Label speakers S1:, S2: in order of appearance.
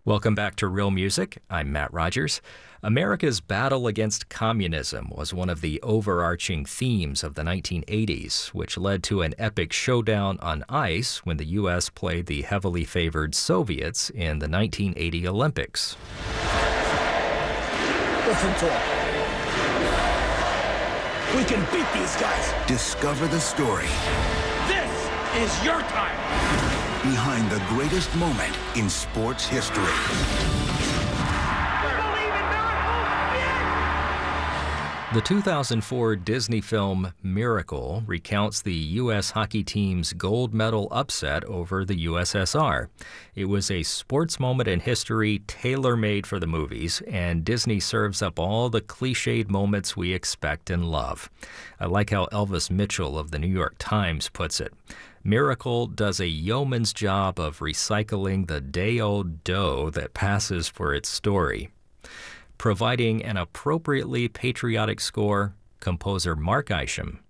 S1: Welcome back to Real Music. I'm Matt Rogers. America's battle against communism was one of the overarching themes of the 1980s, which led to an epic showdown on ice when the U.S. played the heavily favored Soviets in the 1980 Olympics.
S2: Listen to him. We can beat these guys.
S3: Discover the story
S2: This is your time.
S3: behind the greatest moment in sports history.
S1: The 2004 Disney film Miracle recounts the U.S. hockey team's gold medal upset over the USSR. It was a sports moment in history tailor-made for the movies, and Disney serves up all the cliched moments we expect and love. I like how Elvis Mitchell of the New York Times puts it. Miracle does a yeoman's job of recycling the day-old dough that passes for its story. Providing an appropriately patriotic score, composer Mark Isham